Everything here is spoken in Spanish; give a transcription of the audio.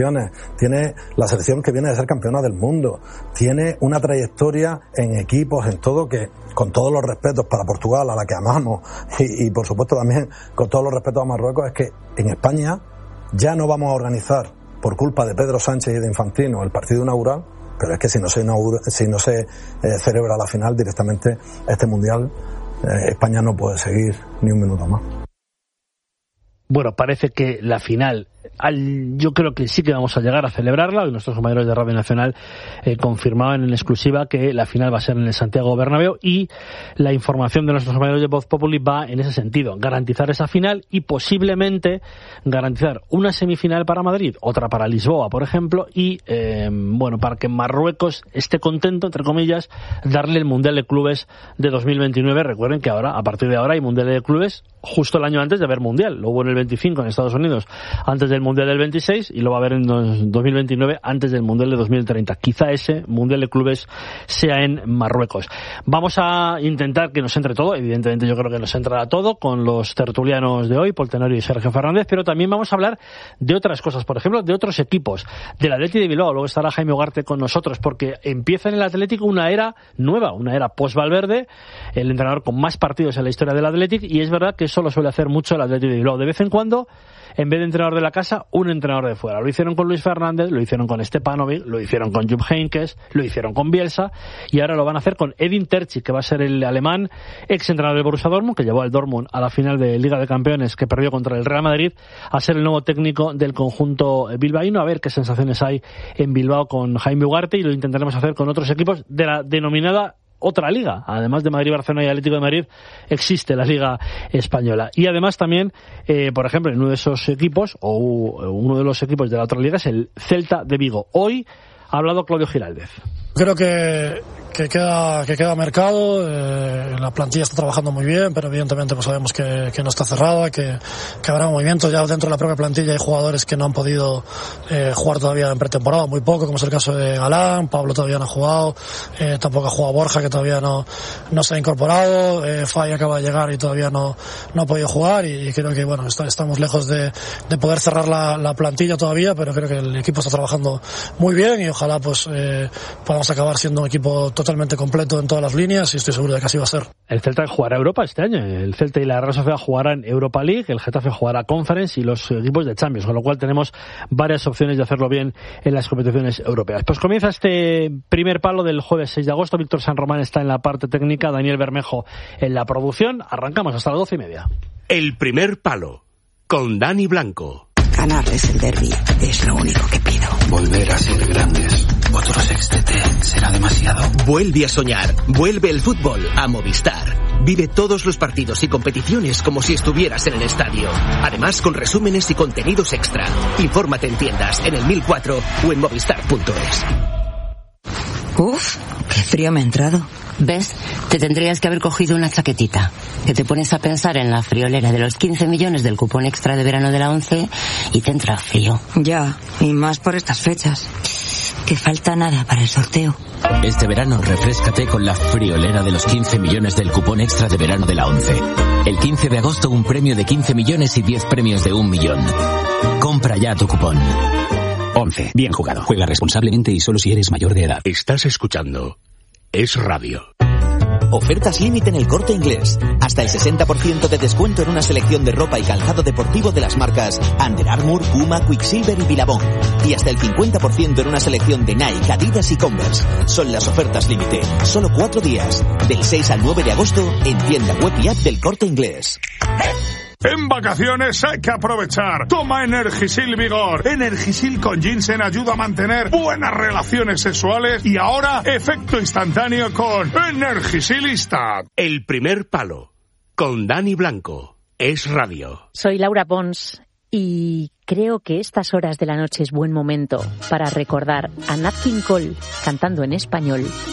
tiene la selección que viene de ser campeona del mundo, tiene una trayectoria en equipos, en todo, que con todos los respetos para Portugal, a la que amamos, y por supuesto también con todos los respetos a Marruecos, es que en España ya no vamos a organizar, por culpa de Pedro Sánchez y de Infantino, el partido inaugural, pero es que si no se celebra la final directamente, este Mundial, España no puede seguir ni un minuto más. Bueno, parece que la final, yo creo que sí que vamos a llegar a celebrarla. Hoy nuestros compañeros de Radio Nacional confirmaban en exclusiva que la final va a ser en el Santiago Bernabéu, y la información de nuestros compañeros de Voz Populi va en ese sentido: garantizar esa final y posiblemente garantizar una semifinal para Madrid, otra para Lisboa, por ejemplo, y para que Marruecos esté contento, entre comillas, darle el Mundial de Clubes de 2029. Recuerden que ahora, a partir de ahora, hay Mundial de Clubes justo el año antes de haber Mundial. Lo hubo en el 25 en Estados Unidos, antes del Mundial del 26, y lo va a haber en 2029 antes del Mundial de 2030. Quizá ese Mundial de Clubes sea en Marruecos. Vamos a intentar que nos entre todo. Evidentemente yo creo que nos entrará todo con los tertulianos de hoy, Pol Tenorio y Sergio Fernández, pero también vamos a hablar de otras cosas, por ejemplo, de otros equipos, del Atleti de Bilbao. Luego estará Jaime Ugarte con nosotros, porque empieza en el Atlético una era nueva, una era post-Valverde, el entrenador con más partidos en la historia del Atlético, y es verdad que eso lo suele hacer mucho el Atleti de Bilbao. De vez en cuando, en vez de entrenador de la casa, un entrenador de fuera. Lo hicieron con Luis Fernández, lo hicieron con Stepanovic, lo hicieron con Jupp Heynckes, lo hicieron con Bielsa, y ahora lo van a hacer con Edin Terzic, que va a ser el alemán, ex entrenador del Borussia Dortmund, que llevó al Dortmund a la final de Liga de Campeones, que perdió contra el Real Madrid, a ser el nuevo técnico del conjunto bilbaíno. A ver qué sensaciones hay en Bilbao con Jaime Ugarte, y lo intentaremos hacer con otros equipos de la denominada otra liga. Además de Madrid, Barcelona y Atlético de Madrid, existe la Liga Española. Y además también, por ejemplo, en uno de esos equipos, o uno de los equipos de la otra liga, es el Celta de Vigo. Hoy ha hablado Claudio Giraldez. Creo que queda mercado. La plantilla está trabajando muy bien, pero evidentemente pues sabemos que no está cerrada, que habrá movimientos. Ya dentro de la propia plantilla hay jugadores que no han podido jugar todavía en pretemporada, muy poco, como es el caso de Galán. Pablo todavía no ha jugado, tampoco ha jugado Borja, que todavía no se ha incorporado. Fay acaba de llegar y todavía no ha podido jugar, y creo que bueno, estamos lejos de poder cerrar la plantilla todavía, pero creo que el equipo está trabajando muy bien, y ojalá pues podamos acabar siendo un equipo totalmente completo en todas las líneas, y estoy seguro de que así va a ser. El Celta jugará Europa este año. El Celta y la Real Sociedad jugarán Europa League, el Getafe jugará Conference y los equipos de Champions, con lo cual tenemos varias opciones de hacerlo bien en las competiciones europeas. Pues comienza este primer palo del jueves 6 de agosto. Víctor San Román está en la parte técnica, Daniel Bermejo en la producción. Arrancamos hasta las 12:30. El primer palo, con Dani Blanco. Ganarles el derbi es lo único que pido. Volver a ser grandes. Otro sextete será demasiado. Vuelve a soñar. Vuelve el fútbol a Movistar. Vive todos los partidos y competiciones como si estuvieras en el estadio. Además, con resúmenes y contenidos extra. Infórmate en tiendas, en el 1004 o en movistar.es. Uf, qué frío me ha entrado. ¿Ves? Te tendrías que haber cogido una chaquetita. Que te pones a pensar en la friolera de los 15 millones del cupón extra de verano de la 11 y te entra frío. Ya, y más por estas fechas. Que falta nada para el sorteo. Este verano refréscate con la friolera de los 15 millones del cupón extra de verano de la 11. El 15 de agosto un premio de 15 millones y 10 premios de 1 millón. Compra ya tu cupón. 11. Bien jugado. Juega responsablemente y solo si eres mayor de edad. Estás escuchando Es Radio. Ofertas límite en El Corte Inglés. Hasta el 60% de descuento en una selección de ropa y calzado deportivo de las marcas Under Armour, Puma, Quicksilver y Billabong. Y hasta el 50% en una selección de Nike, Adidas y Converse. Son las ofertas límite. Solo 4 días. Del 6 al 9 de agosto en tienda web y app del Corte Inglés. En vacaciones hay que aprovechar. Toma Energisil Vigor. Energisil con ginseng ayuda a mantener buenas relaciones sexuales, y ahora efecto instantáneo con Energisil Instant. El primer palo, con Dani Blanco. Es Radio. Soy Laura Pons y creo que estas horas de la noche es buen momento para recordar a Nat King Cole cantando en español